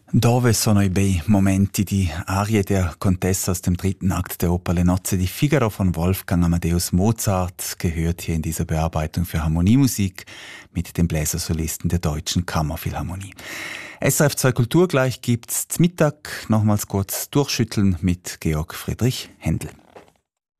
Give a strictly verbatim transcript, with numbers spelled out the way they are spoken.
Dove sono i bei momenti, die Arie der Contessa aus dem dritten Akt der Oper Le Nozze di Figaro von Wolfgang Amadeus Mozart, gehört hier in dieser Bearbeitung für Harmoniemusik mit den Bläsersolisten der Deutschen Kammerphilharmonie. S R F zwei Kultur gleich gibt's zum Mittag nochmals kurz durchschütteln mit Georg Friedrich Händel.